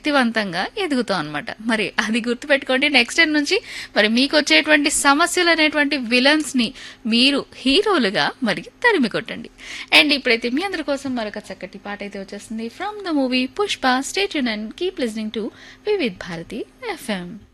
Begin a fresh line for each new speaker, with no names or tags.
శక్తివంతంగా ఎదుగుతాం అనమాట. మరి అది గుర్తుపెట్టుకోండి. నెక్స్ట్ టైం నుంచి మరి మీకు వచ్చేటువంటి సమస్యలు అనేటువంటి విలన్స్ ని మీరు హీరోలుగా మరి తరిమి కొట్టండి. అండ్ ఇప్పుడైతే మీ అందరి కోసం మరొక చక్కటి పాట అయితే వచ్చేస్తుంది from the movie Pushpa. Stay tune and keep listening to Vividh Bharati FM.